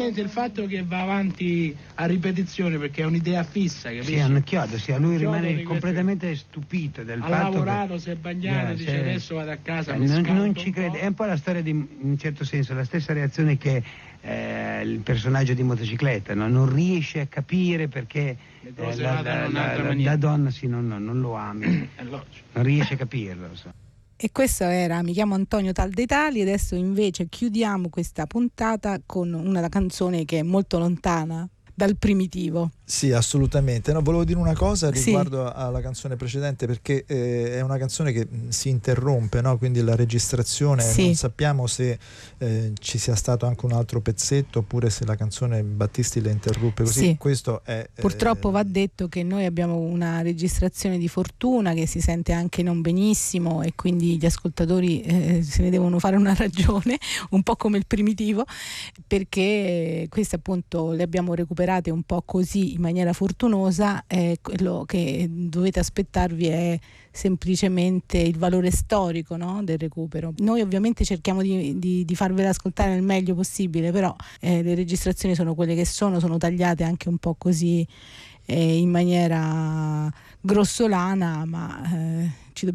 semplicemente il fatto che va avanti a ripetizione perché è un'idea fissa, capisci? Sì, è un chiodo, sì, lui chiodo rimane completamente stupito del fatto lavorato, che si è bagnato, dice adesso vado a casa, non ci crede. È un po' la storia in un certo senso, la stessa reazione che il personaggio di Motocicletta, no? Non riesce a capire perché la donna non lo ami, non riesce a capirlo. So. E questo era Mi chiamo Antonio Tal dei Tali. Adesso invece chiudiamo questa puntata con una canzone che è molto lontana dal primitivo. Sì, assolutamente. No, volevo dire una cosa riguardo alla canzone precedente, perché è una canzone che si interrompe, no? Quindi la registrazione, non sappiamo se ci sia stato anche un altro pezzetto oppure se la canzone Battisti la interruppe così. Sì. Questo è purtroppo va detto che noi abbiamo una registrazione di fortuna che si sente anche non benissimo e quindi gli ascoltatori se ne devono fare una ragione, un po' come il primitivo, perché queste appunto le abbiamo recuperate un po' così in maniera fortunosa. Quello che dovete aspettarvi è semplicemente il valore storico, no, del recupero. Noi ovviamente cerchiamo di farvela ascoltare il meglio possibile, però le registrazioni sono quelle che sono tagliate anche un po' così in maniera grossolana, ma